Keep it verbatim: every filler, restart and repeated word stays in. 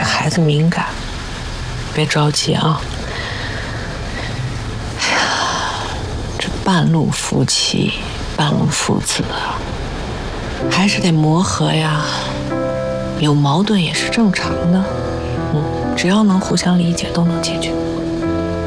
孩子敏感，别着急啊。哎呀，这半路夫妻，半路父子啊，还是得磨合呀。有矛盾也是正常的，嗯，只要能互相理解，都能解决。